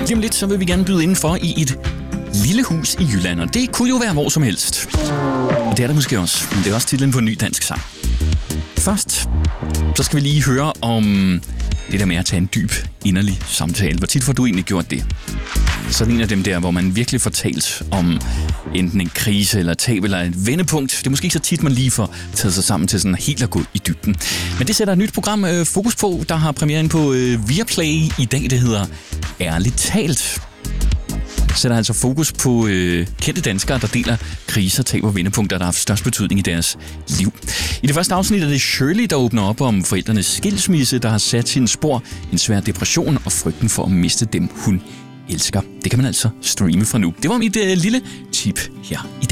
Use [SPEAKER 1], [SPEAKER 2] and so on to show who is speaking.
[SPEAKER 1] Lige om lidt, så vil vi gerne byde indenfor i et lille hus i Jylland, og det kunne jo være hvor som helst. Og det er der måske også, men det er også titlen på en ny dansk sang. Først, så skal vi lige høre om det der med at tage en dyb, inderlig samtale. Hvor tit får du egentlig gjort det? Sådan en af dem der, hvor man virkelig får talt om enten en krise eller tab eller et vendepunkt. Det er måske ikke så tit, man lige får taget sig sammen til sådan helt at gå i dybden. Men det sætter et nyt program fokus på, der har premieren på Viaplay i dag. Det hedder Ærligt Talt. Sætter altså fokus på kendte danskere, der deler kriser, tab og vendepunkter, der har haft størst betydning i deres liv. I det første afsnit er det Shirley, der åbner op om forældrenes skilsmisse, der har sat sine spor, en svær depression og frygten for at miste dem, hun elsker. Det kan man altså streame fra nu. Det var mit lille tip her i dag.